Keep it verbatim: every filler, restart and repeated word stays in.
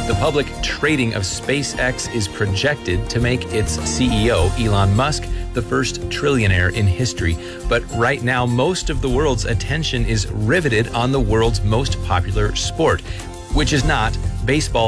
The public trading of SpaceX is projected to make its C E O, Elon Musk, the first trillionaire in history. But right now, most of the world's attention is riveted on the world's most popular sport, which is not baseball.